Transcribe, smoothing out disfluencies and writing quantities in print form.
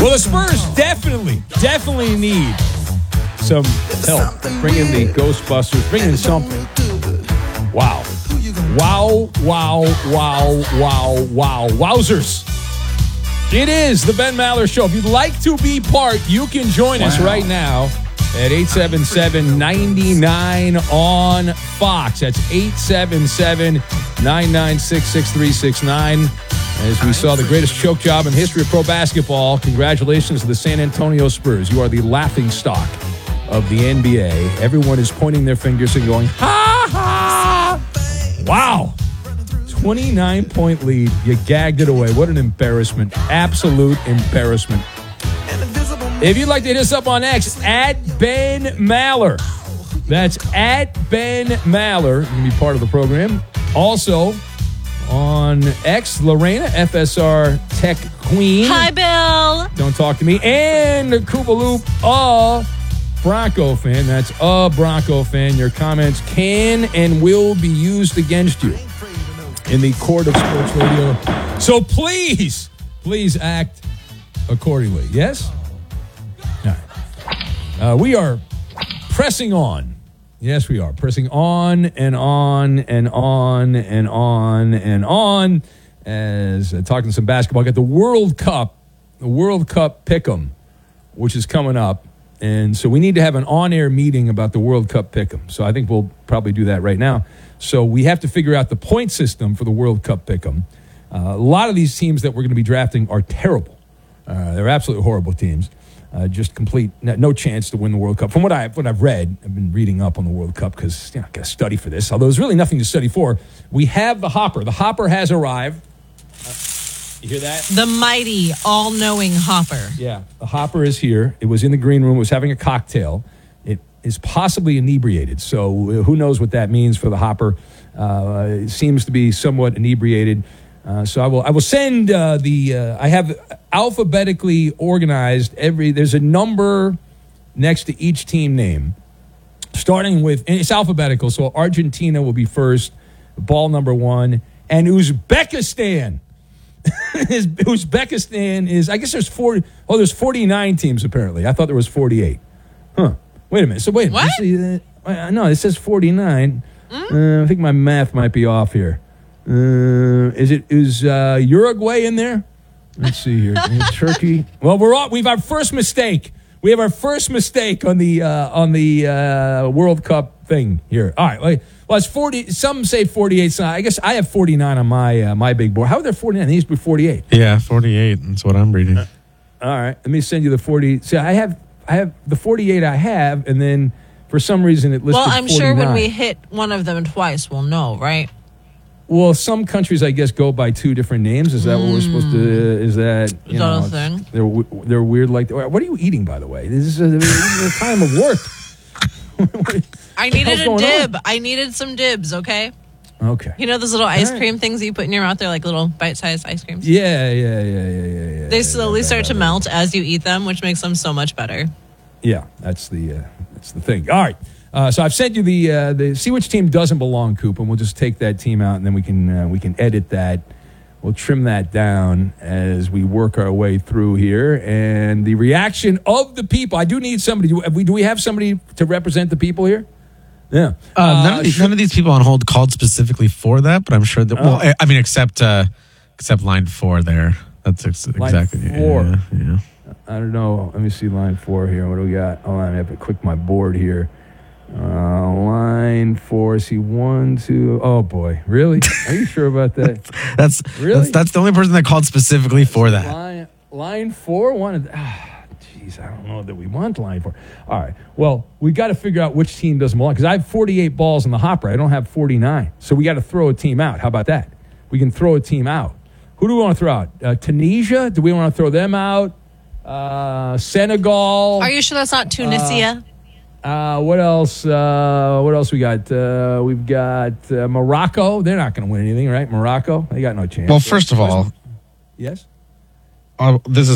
Well, the Spurs definitely need some help. Bring in the Ghostbusters. Bring in something. Wow. Wowzers. It is the Ben Maller Show. If you'd like to be part, you can join us right now at 877-99 on Fox. That's 877-996-6369. As we saw the greatest choke job in the history of pro basketball, congratulations to the San Antonio Spurs. You are the laughing stock of the NBA. Everyone is pointing their fingers and going, ha ha! Wow. 29-point lead. You gagged it away. What an embarrassment. Absolute embarrassment. If you'd like to hit us up on X, at Ben Maller. That's at Ben Maller. You can be part of the program. Also, on X, Lorena, FSR Tech Queen. Hi, Bill. Don't talk to me. And Koopaloop, Bronco fan. That's a Bronco fan. Your comments can and will be used against you in the court of sports radio. So please act accordingly. Yes? All right. We are pressing on. Yes, we are. Pressing on and on and on and on and on as talking some basketball. Got the World Cup Pick'em, which is coming up. And so we need to have an on-air meeting about the World Cup Pick'em. So I think we'll probably do that right now. So we have to figure out the point system for the World Cup Pick'em. A lot of these teams that we're going to be drafting are terrible. They're absolutely horrible teams. Just complete no chance to win the World Cup. From what I've read, I've been reading up on the World Cup because I got to study for this. Although there's really nothing to study for. We have the Hopper. The Hopper has arrived. You hear that? The mighty, all-knowing Hopper. Yeah, the Hopper is here. It was in the green room. It was having a cocktail. It is possibly inebriated. So who knows what that means for the Hopper. It seems to be somewhat inebriated. So I will send I have alphabetically organized there's a number next to each team name, starting with, and it's alphabetical, so Argentina will be first, ball number 1, and Uzbekistan. Uzbekistan is, I guess there's 49 teams apparently. I thought there was 48. Huh. Wait a minute. So wait. What? No, it says 49. I think my math might be off here. Is Uruguay in there? Let's see here. Turkey. Well, we've our first mistake. We have our first mistake on the World Cup thing here. All right. Well, it's 40. Some say 48. So I guess I have 49 on my big board. How are there 49? They used to be 48. Yeah, 48. That's what I'm reading. All right. Let me send you the 40. See, I have the 48 I have, and then for some reason it listed 49. Well, I'm sure when we hit one of them twice, we'll know, right? Well, some countries, I guess, go by 2 different names. Is that what we're supposed to? Is that Is that a thing? They're weird like that. What are you eating, by the way? This is a time of work. I needed a dib. I needed some dibs. Okay. Okay. You know those little ice cream things that you put in your mouth? They're like little bite-sized ice creams. Yeah. They slowly start to melt as you eat them, which makes them so much better. Yeah, that's the thing. All right. So I've sent you the see which team doesn't belong, Coop, and we'll just take that team out, and then we can edit that. We'll trim that down as we work our way through here, and the reaction of the people. I do need somebody. Do we have somebody to represent the people here? Yeah. None of these people on hold called specifically for that, but I'm sure that. Well, I mean, except line 4 there. That's exactly line 4. Yeah. I don't know. Let me see line 4 here. What do we got? Hold on, I have to click my board here. Line 4. See 1, 2. Oh boy, really? Are you sure about that? That's the only person that called specifically for that. Line 4 wanted. Jeez, I don't know that we want line 4. All right. Well, we got to figure out which team doesn't belong because I have 48 balls in the hopper. I don't have 49, so we got to throw a team out. How about that? We can throw a team out. Who do we want to throw out? Tunisia? Do we want to throw them out? Senegal? Are you sure that's not Tunisia? What else? What else we got? We've got Morocco. They're not going to win anything, right? Morocco? They got no chance. Well, first of all, yes. This is